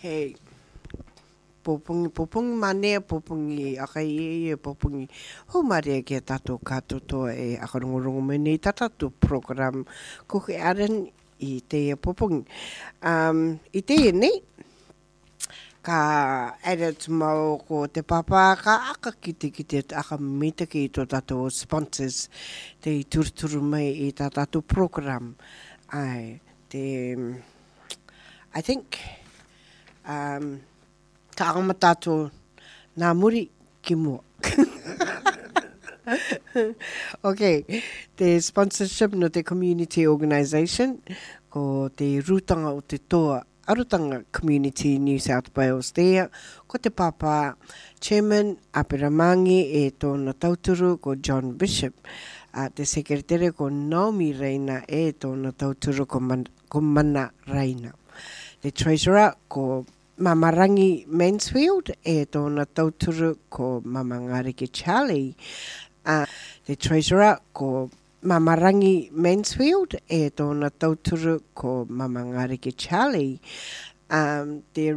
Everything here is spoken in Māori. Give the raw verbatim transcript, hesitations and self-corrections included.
Okay. Popungi, popungi manea, popungi akai e, popungi humarea ke tato katoto e akarungurungu mene tatatu program ko ke aren i te popungi. Um, I te nei, ka edit mau ko te papa ka aka kite kite aka mita ki to tato sponsors te turturu mai i tato program. Ai, te, I think, um, ka agamatato nā muri ki mua. Okay, te sponsorship no te community organisation ko te rūtanga o te toa Arutanga Community New South Wales there, ko te papa chairman Apiramangi e tōna tauturu ko John Bishop, a te secretary ko Naomi Reina e tōna tauturu ko, Man, ko Mana Reina. Te treasurer ko Mamarangi Mansfield e tōna tauturu ko Mama Ngariki Charlie. Uh, the treasurer ko Mamarangi Mansfield e tōna tauturu ko Mama Ngariki Charlie. Um, the